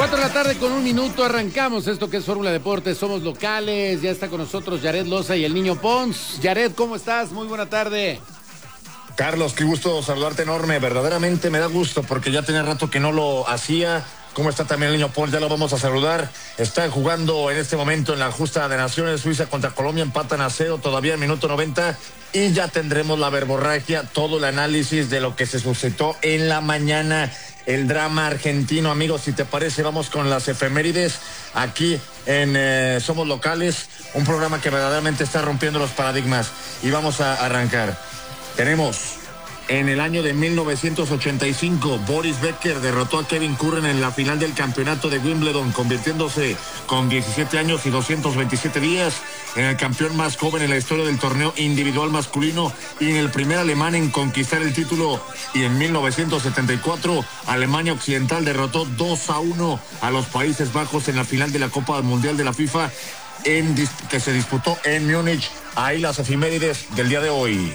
4 de la tarde con 1 minuto, arrancamos esto que es Fórmula Deportes, somos locales, ya está con nosotros Jared Loza y el Niño Pons. Jared, ¿cómo estás? Muy buena tarde. Carlos, qué gusto saludarte enorme, verdaderamente me da gusto porque ya tenía rato que no lo hacía. ¿Cómo está también el Niño Pons? Ya lo vamos a saludar. Están jugando en este momento en la justa de Naciones, Suiza contra Colombia, empatan a 0 todavía en minuto 90 y ya tendremos la verborragia, todo el análisis de lo que se suscitó en la mañana. El drama argentino, amigos, si te parece, vamos con las efemérides aquí en Somos Locales, un programa que verdaderamente está rompiendo los paradigmas y vamos a arrancar. Tenemos en el año de 1985, Boris Becker derrotó a Kevin Curran en la final del campeonato de Wimbledon, convirtiéndose con 17 años y 227 días en el campeón más joven en la historia del torneo individual masculino y en el primer alemán en conquistar el título. Y en 1974, Alemania Occidental derrotó 2-1 a los Países Bajos en la final de la Copa Mundial de la FIFA que se disputó en Múnich. Ahí las efemérides del día de hoy.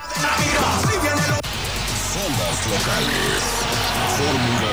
Zonas locales. Fórmula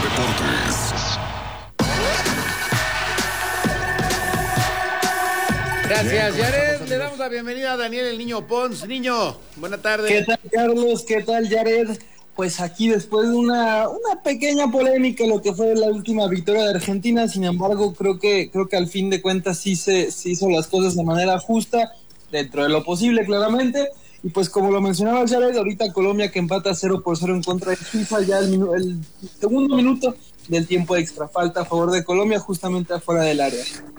Deportes. Gracias, Jared. Le damos la bienvenida a Daniel el Niño Pons. Niño, buena tarde. ¿Qué tal, Carlos? ¿Qué tal, Jared? Pues aquí después de una pequeña polémica lo que fue la última victoria de Argentina, sin embargo creo que al fin de cuentas sí se hizo las cosas de manera justa, dentro de lo posible claramente. Y pues como lo mencionaba Jared, ahorita Colombia que empata 0-0 en contra de Suiza, ya el segundo minuto del tiempo extra, falta a favor de Colombia justamente afuera del área.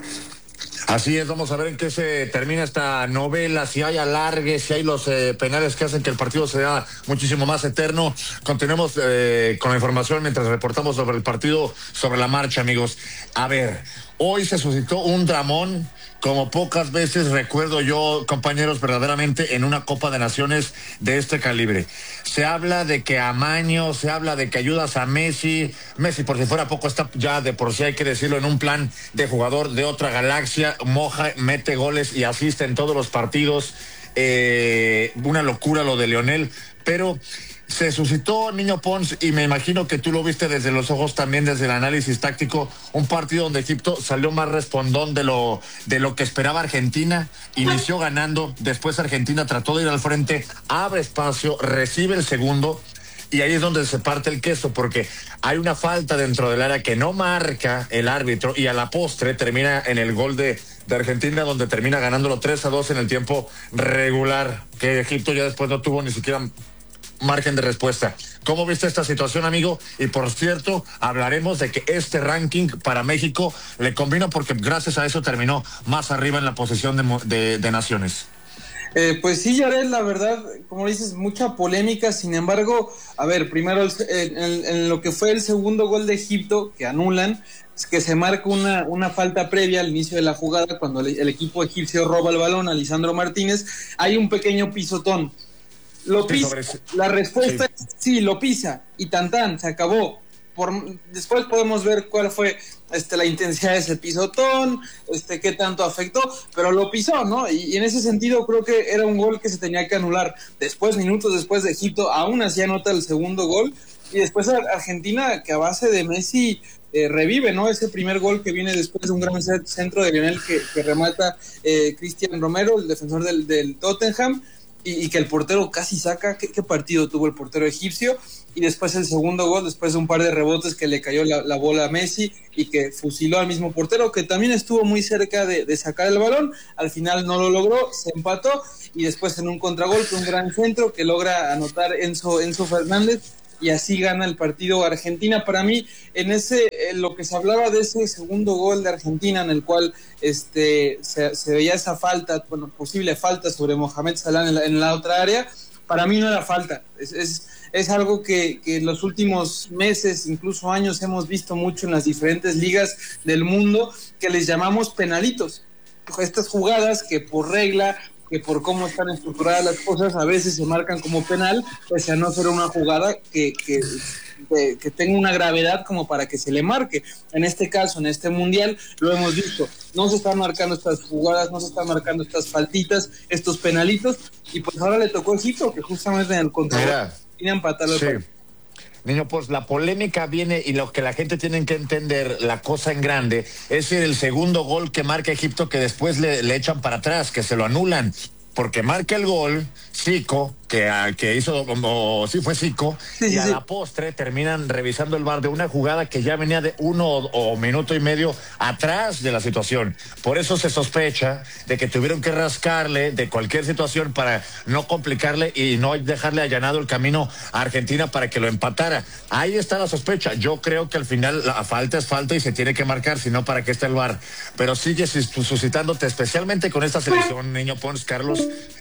Así es, vamos a ver en qué se termina esta novela, si hay alargue, si hay los penales que hacen que el partido sea muchísimo más eterno. Continuemos con la información mientras reportamos sobre el partido sobre la marcha, amigos. A ver, hoy se suscitó un dramón como pocas veces recuerdo yo, compañeros, verdaderamente en una Copa de Naciones de este calibre. Se habla de que amaño, se habla de que ayudas a Messi. Messi, por si fuera poco, está ya de por sí, hay que decirlo, en un plan de jugador de otra galaxia. Moja, mete goles y asiste en todos los partidos. Una locura lo de Lionel, pero se suscitó, Niño Pons, y me imagino que tú lo viste desde los ojos también, desde el análisis táctico, un partido donde Egipto salió más respondón de lo que esperaba Argentina, inició ganando, después Argentina trató de ir al frente, abre espacio, recibe el segundo, y ahí es donde se parte el queso, porque hay una falta dentro del área que no marca el árbitro, y a la postre termina en el gol de Argentina, donde termina ganándolo 3-2 en el tiempo regular, que Egipto ya después no tuvo ni siquiera margen de respuesta. ¿Cómo viste esta situación, amigo? Y por cierto, hablaremos de que este ranking para México le convino porque gracias a eso terminó más arriba en la posición de naciones. Pues sí, Jared, la verdad, como dices, mucha polémica. Sin embargo, a ver, primero en lo que fue el segundo gol de Egipto, que anulan, es que se marca una falta previa al inicio de la jugada, cuando el equipo egipcio roba el balón a Lisandro Martínez, hay un pequeño pisotón. Lo pisa, la respuesta es sí, lo pisa, y tan, se acabó. Después podemos ver cuál fue la intensidad de ese pisotón, qué tanto afectó, pero lo pisó, ¿no? Y en ese sentido creo que era un gol que se tenía que anular. Después, minutos después de Egipto, aún así anota el segundo gol, y después Argentina, que a base de Messi revive, ¿no? Ese primer gol que viene después de un gran centro de Lionel que remata Cristian Romero, el defensor del Tottenham, y que el portero casi saca. ¿Qué partido tuvo el portero egipcio? Y después el segundo gol, después de un par de rebotes que le cayó la bola a Messi y que fusiló al mismo portero, que también estuvo muy cerca de sacar el balón. Al final no lo logró, se empató, y después en un contragolpe, un gran centro que logra anotar Enzo Fernández, y así gana el partido Argentina. Para mí, en lo que se hablaba de ese segundo gol de Argentina, en el cual se veía esa falta, bueno, posible falta sobre Mohamed Salah en la otra área, para mí no era falta. Es algo que en los últimos meses, incluso años, hemos visto mucho en las diferentes ligas del mundo, que les llamamos penalitos. Estas jugadas que por regla, que por cómo están estructuradas las cosas, a veces se marcan como penal, pese a no ser una jugada que tenga una gravedad como para que se le marque. En este caso, en este mundial, lo hemos visto. No se están marcando estas jugadas, no se están marcando estas faltitas, estos penalitos, y pues ahora le tocó a Egipto, que justamente en el control tiene empatar el partido. niño, pues la polémica viene y lo que la gente tiene que entender, la cosa en grande, es el segundo gol que marca Egipto que después le echan para atrás, que se lo anulan. Porque marca el gol Zico, que hizo, sí fue Zico, y a la postre terminan revisando el VAR de una jugada que ya venía de 1 o minuto y medio atrás de la situación. Por eso se sospecha de que tuvieron que rascarle de cualquier situación para no complicarle y no dejarle allanado el camino a Argentina para que lo empatara. Ahí está la sospecha. Yo creo que al final la falta es falta y se tiene que marcar, si no, ¿para qué está el VAR? Pero sigue suscitándote, especialmente con esta selección, niño Pons, Carlos,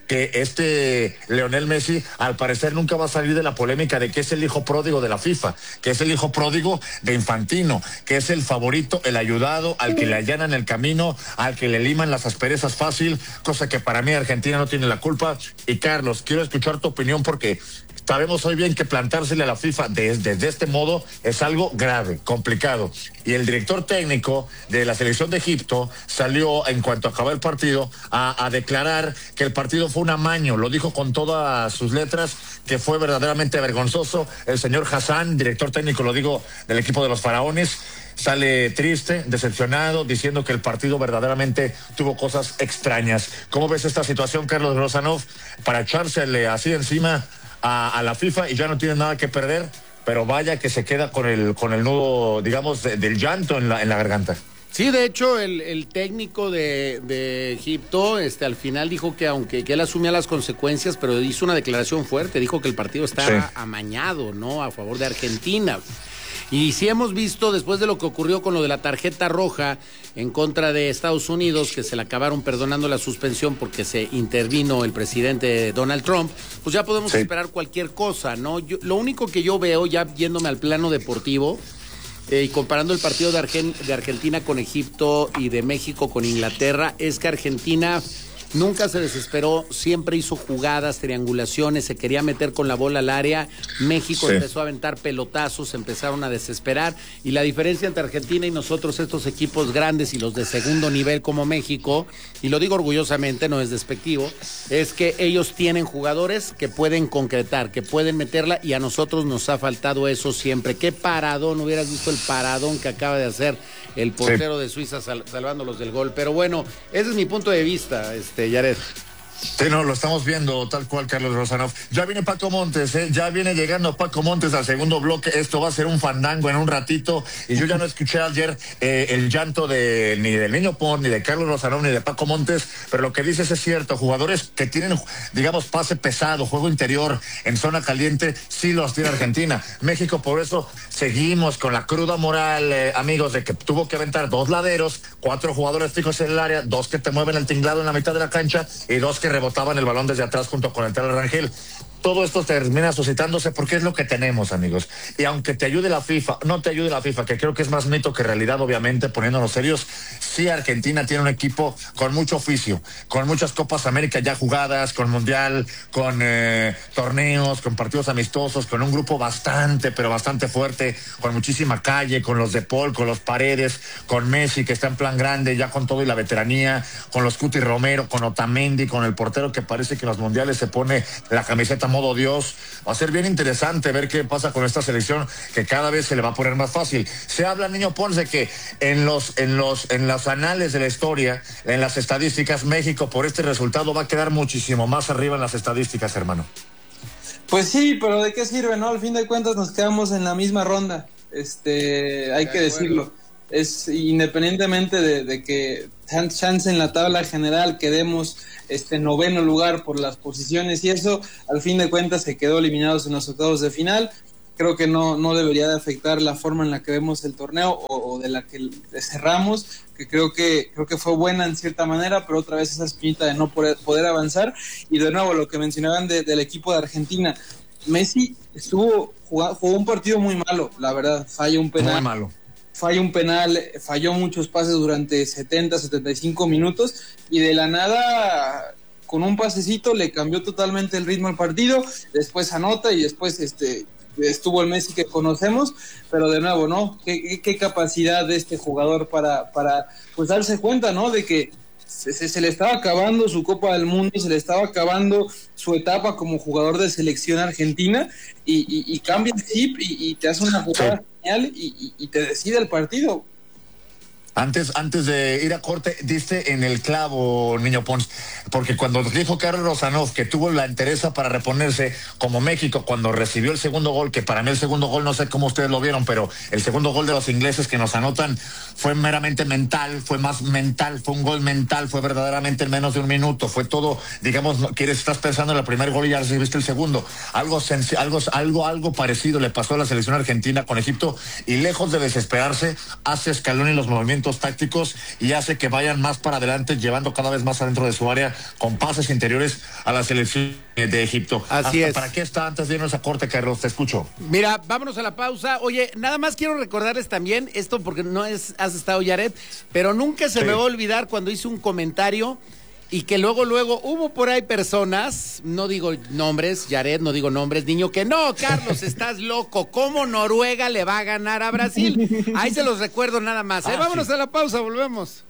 que Lionel Messi al parecer nunca va a salir de la polémica de que es el hijo pródigo de la FIFA, que es el hijo pródigo de Infantino, que es el favorito, el ayudado, al que le allanan el camino, al que le liman las asperezas fácil, cosa que para mí Argentina no tiene la culpa. Y Carlos, quiero escuchar tu opinión porque sabemos hoy bien que plantársele a la FIFA desde este modo es algo grave, complicado. Y el director técnico de la selección de Egipto salió, en cuanto acabó el partido, a declarar que el partido fue un amaño. Lo dijo con todas sus letras, que fue verdaderamente vergonzoso. El señor Hassan, director técnico, lo digo, del equipo de los Faraones, sale triste, decepcionado, diciendo que el partido verdaderamente tuvo cosas extrañas. ¿Cómo ves esta situación, Carlos Rosanov, para echársele así encima a la FIFA y ya no tiene nada que perder, pero vaya que se queda con el nudo, digamos, del llanto en la garganta? Sí, de hecho, el técnico de Egipto al final dijo que aunque él asumía las consecuencias, pero hizo una declaración fuerte, dijo que el partido estaba amañado, ¿no?, a favor de Argentina. Y sí hemos visto, después de lo que ocurrió con lo de la tarjeta roja en contra de Estados Unidos, que se le acabaron perdonando la suspensión porque se intervino el presidente Donald Trump, pues ya podemos esperar cualquier cosa, ¿no? Lo único que yo veo, ya yéndome al plano deportivo, y comparando el partido de Argentina con Egipto y de México con Inglaterra, es que Argentina nunca se desesperó, siempre hizo jugadas, triangulaciones, se quería meter con la bola al área. México empezó a aventar pelotazos, empezaron a desesperar. Y la diferencia entre Argentina y nosotros, estos equipos grandes y los de segundo nivel como México, y lo digo orgullosamente, no es despectivo, es que ellos tienen jugadores que pueden concretar, que pueden meterla, y a nosotros nos ha faltado eso siempre. Qué paradón, hubieras visto el paradón que acaba de hacer el portero de Suiza salvándolos del gol. Pero bueno, ese es mi punto de vista, Yared. Sí, no, lo estamos viendo tal cual, Carlos Rosanov. Ya viene Paco Montes, ya viene llegando Paco Montes al segundo bloque. Esto va a ser un fandango en un ratito. Y yo ya no escuché ayer el llanto ni del Niño Pon, ni de Carlos Rosanov, ni de Paco Montes, pero lo que dices es cierto. Jugadores que tienen, digamos, pase pesado, juego interior en zona caliente, sí los tiene Argentina. México, por eso seguimos con la cruda moral, amigos, de que tuvo que aventar 2 laderos, 4 jugadores fijos en el área, 2 que te mueven el tinglado en la mitad de la cancha y 2 que rebotaban el balón desde atrás junto con el Tala Rangel. Todo esto termina suscitándose porque es lo que tenemos, amigos. Y aunque te ayude la FIFA, no te ayude la FIFA, que creo que es más mito que realidad, obviamente, poniéndonos serios, sí Argentina tiene un equipo con mucho oficio, con muchas Copas América ya jugadas, con Mundial, con torneos, con partidos amistosos, con un grupo bastante, pero bastante fuerte, con muchísima calle, con los De Paul, con los Paredes, con Messi, que está en plan grande, ya con todo y la veteranía, con los Cuti Romero, con Otamendi, con el portero que parece que en los mundiales se pone la camiseta modo Dios. Va a ser bien interesante ver qué pasa con esta selección, que cada vez se le va a poner más fácil. Se habla, Niño Pons, de que en los anales de la historia, en las estadísticas, México por este resultado va a quedar muchísimo más arriba en las estadísticas, hermano. Pues sí, pero ¿de qué sirve, no? Al fin de cuentas nos quedamos en la misma ronda. Hay que decirlo. Es independientemente de que chance en la tabla general quedemos noveno lugar por las posiciones y eso, al fin de cuentas se quedó eliminados en los octavos de final. Creo que no debería de afectar la forma en la que vemos el torneo o de la que cerramos, que creo que fue buena en cierta manera, pero otra vez esa espinita de no poder avanzar. Y de nuevo lo que mencionaban del equipo de Argentina, Messi jugó un partido muy malo, la verdad, falla un penal. Muy malo. Falla un penal, falló muchos pases durante 70, 75 minutos y de la nada, con un pasecito le cambió totalmente el ritmo al partido, después anota y después estuvo el Messi que conocemos, pero de nuevo, ¿no? ¿Qué capacidad de este jugador para pues darse cuenta, ¿no? De que se le estaba acabando su Copa del Mundo, se le estaba acabando su etapa como jugador de selección argentina y cambia el chip y te hace una jugada genial y te decide el partido. Antes de ir a corte, diste en el clavo, Niño Pons, porque cuando dijo Carlos Rozanov que tuvo la entereza para reponerse, como México, cuando recibió el segundo gol, que para mí el segundo gol, no sé cómo ustedes lo vieron, pero el segundo gol de los ingleses que nos anotan fue meramente mental, fue más mental, fue un gol mental, fue verdaderamente en menos de un minuto, fue todo, digamos, estás pensando en el primer gol y ya recibiste el segundo. Algo parecido le pasó a la selección argentina con Egipto, y lejos de desesperarse, hace Scaloni los movimientos tácticos y hace que vayan más para adelante, llevando cada vez más adentro de su área con pases interiores a la selección de Egipto. Así es. ¿Para qué está antes de irnos a corte, Carlos? Te escucho. Mira, vámonos a la pausa. Oye, nada más quiero recordarles también esto porque has estado, Yared, pero nunca se me va a olvidar cuando hice un comentario y que luego hubo por ahí personas, no digo nombres, Yared, no digo nombres, niño, que no, Carlos, estás loco, ¿cómo Noruega le va a ganar a Brasil? Ahí se los recuerdo nada más, vámonos a la pausa, volvemos.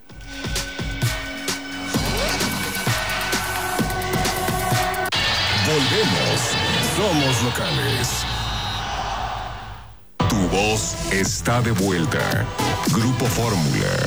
Volvemos, somos locales. Tu voz está de vuelta. Grupo Fórmula.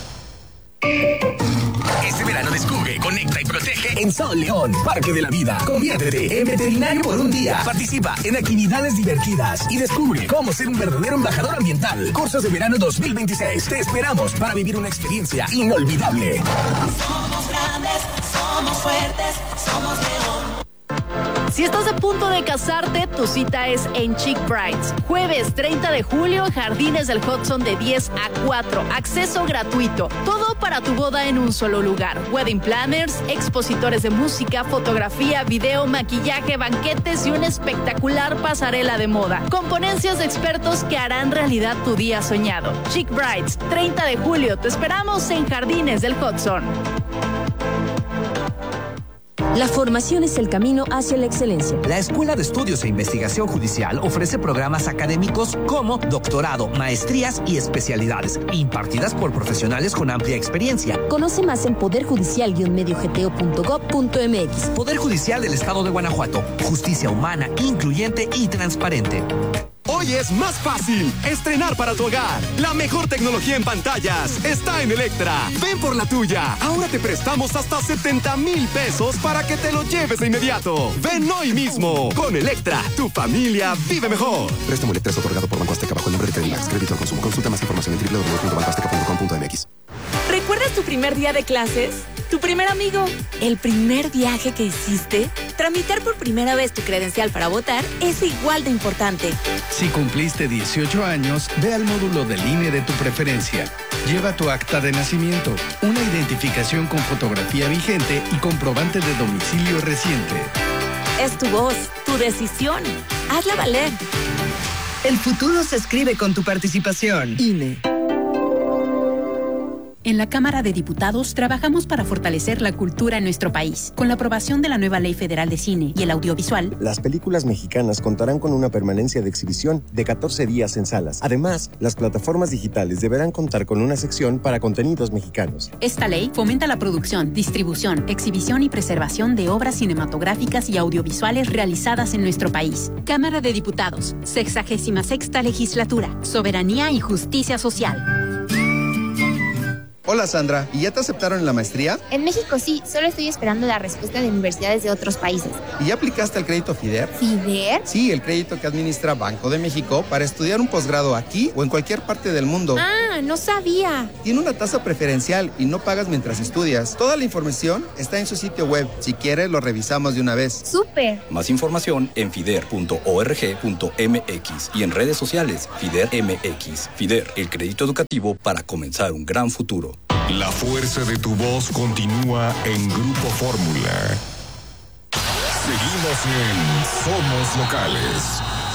Este verano descubre, conecta y protege en Sol León, Parque de la Vida. Conviértete en veterinario por un día. Participa en actividades divertidas y descubre cómo ser un verdadero embajador ambiental. Cursos de verano 2026. Te esperamos para vivir una experiencia inolvidable. Somos grandes, somos fuertes, somos León. Si estás a punto de casarte, tu cita es en Chic Brides. Jueves 30 de julio, Jardines del Hudson de 10 a 4. Acceso gratuito. Todo para tu boda en un solo lugar. Wedding planners, expositores de música, fotografía, video, maquillaje, banquetes y una espectacular pasarela de moda. Con ponencias de expertos que harán realidad tu día soñado. Chic Brides, 30 de julio. Te esperamos en Jardines del Hudson. La formación es el camino hacia la excelencia. La Escuela de Estudios e Investigación Judicial ofrece programas académicos como doctorado, maestrías y especialidades, impartidas por profesionales con amplia experiencia. Conoce más en poderjudicial-mediogto.gov.mx. Poder Judicial del Estado de Guanajuato. Justicia humana, incluyente y transparente. Hoy es más fácil estrenar para tu hogar. La mejor tecnología en pantallas está en Electra. Ven por la tuya. Ahora te prestamos hasta 70,000 pesos para que te lo lleves de inmediato. Ven hoy mismo. Con Electra, tu familia vive mejor. Préstamo Electra es otorgado por Banco Azteca bajo el nombre de Credimax. Crédito al consumo. Consulta más información en www.bancoazteca.com.mx. ¿Recuerdas tu primer día de clases? ¿Tu primer amigo? ¿El primer viaje que hiciste? Tramitar por primera vez tu credencial para votar es igual de importante. Si cumpliste 18 años, ve al módulo del INE de tu preferencia. Lleva tu acta de nacimiento, una identificación con fotografía vigente y comprobante de domicilio reciente. Es tu voz, tu decisión. Hazla valer. El futuro se escribe con tu participación. INE. En la Cámara de Diputados trabajamos para fortalecer la cultura en nuestro país. Con la aprobación de la nueva Ley Federal de Cine y el Audiovisual, las películas mexicanas contarán con una permanencia de exhibición de 14 días en salas. Además, las plataformas digitales deberán contar con una sección para contenidos mexicanos. Esta ley fomenta la producción, distribución, exhibición y preservación de obras cinematográficas y audiovisuales realizadas en nuestro país. Cámara de Diputados, 66ª Legislatura, Soberanía y Justicia Social. Hola Sandra, ¿y ya te aceptaron en la maestría? En México sí, solo estoy esperando la respuesta de universidades de otros países. ¿Y ya aplicaste el crédito FIDER? ¿FIDER? Sí, el crédito que administra Banco de México para estudiar un posgrado aquí o en cualquier parte del mundo. Ah, no sabía. Tiene una tasa preferencial y no pagas mientras estudias. Toda la información está en su sitio web. Si quieres, lo revisamos de una vez. ¡Súper! Más información en fider.org.mx y en redes sociales FIDER MX. FIDER, el crédito educativo para comenzar un gran futuro. La fuerza de tu voz continúa en Grupo Fórmula. Seguimos en Somos Locales.